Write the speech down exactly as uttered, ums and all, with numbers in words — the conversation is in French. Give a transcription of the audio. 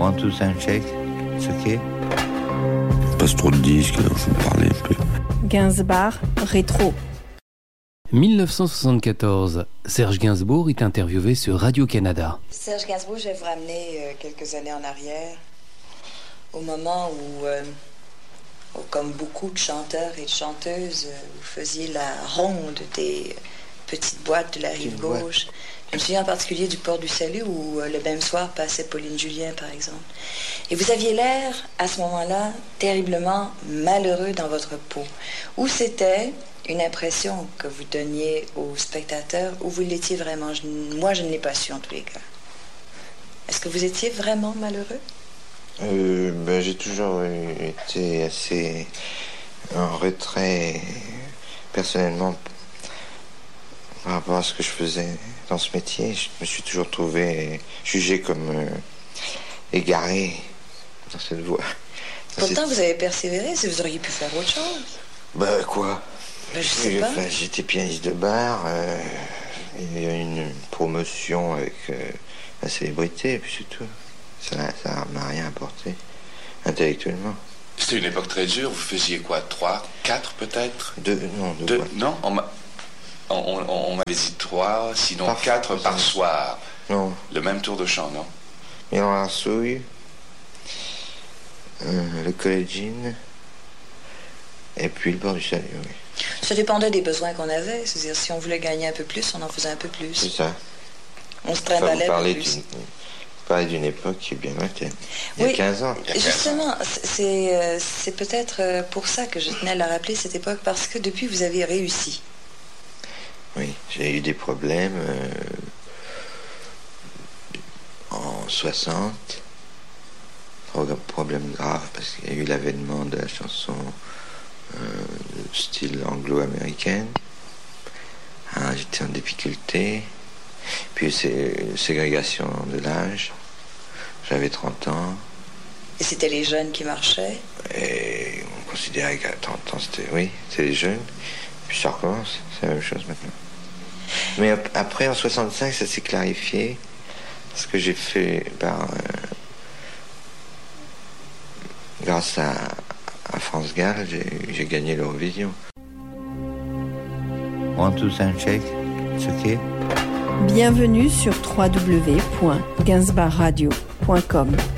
One, two, sound check. C'est ok? Passe trop de disques, il faut parler un peu. Gainsbourg, rétro. dix-neuf cent soixante-quatorze, Serge Gainsbourg est interviewé sur Radio-Canada. Serge Gainsbourg, je vais vous ramener euh, quelques années en arrière, au moment où, euh, où comme beaucoup de chanteurs et de chanteuses, euh, vous faisiez la ronde des petites boîtes de la rive gauche. Je me souviens en particulier du Port du Salut où euh, le même soir passait Pauline Julien, par exemple. Et vous aviez l'air, à ce moment-là, terriblement malheureux dans votre peau. Ou c'était une impression que vous donniez aux spectateurs, ou vous l'étiez vraiment? Je, moi, je ne l'ai pas su en tous les cas. Est-ce que vous étiez vraiment malheureux? Euh, ben, j'ai toujours été assez en retrait, personnellement, par rapport à ce que je faisais dans ce métier. Je me suis toujours trouvé jugé comme euh, égaré dans cette voie. Dans Pourtant, cette... vous avez persévéré, si vous auriez pu faire autre chose. Ben, quoi? Ben, je sais pas. Enfin, j'étais pianiste de bar, euh, il y a eu une promotion avec euh, la célébrité, et puis c'est tout. Ça ça m'a rien apporté, intellectuellement. C'était une époque très dure, vous faisiez quoi? Trois, quatre peut-être? Deux, non, deux. deux boîtes. non, on, m'a, on, on, on m'avait dit trois, sinon Par quatre fois, par soir. Non. Le même tour de chant, non? Milan Arsouille, euh, le Collegine, et puis le Port du Salut, oui. Ça dépendait des besoins qu'on avait. C'est-à-dire, si on voulait gagner un peu plus, on en faisait un peu plus. C'est ça. On se Enfin, trimballait vous un parlez peu plus. d'une, vous parlez d'une époque qui est bien lointaine. Il y Oui, a quinze ans. Justement, c'est, euh, c'est peut-être euh, pour ça que je tenais à la rappeler, cette époque, parce que depuis, vous avez réussi. Oui, j'ai eu des problèmes euh, en soixante. Problème grave, parce qu'il y a eu l'avènement de la chanson euh, style anglo-américaine. Ah, j'étais en difficulté. Puis c'est ségrégation de l'âge. J'avais trente ans. Et c'était les jeunes qui marchaient. Et on considérait qu'à trente ans, c'était... Oui, c'est les jeunes. Puis ça recommence, c'est la même chose maintenant. Mais après, en soixante-cinq, ça s'est clarifié. Ce que j'ai fait par... Euh, grâce à, à France Gall, j'ai, j'ai gagné l'Eurovision. One, two, sound check. C'est ok? Bienvenue sur w w w point gainsbourg radio point com.